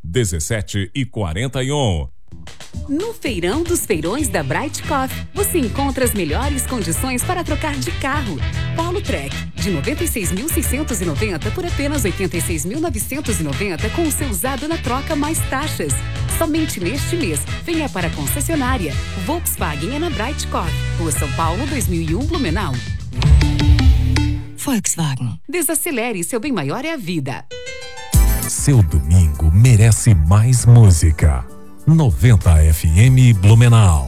17h41. No Feirão dos Feirões da Bright Coffee, você encontra as melhores condições para trocar de carro. Polo Trek, de 96.690 por apenas 86.990 com o seu usado na troca mais taxas. Somente neste mês, venha para a concessionária. Volkswagen é na Bright Coffee, Rua São Paulo, 2001, Blumenau. Volkswagen. Desacelere, seu bem maior é a vida. Seu domingo merece mais música. 90 FM Blumenau.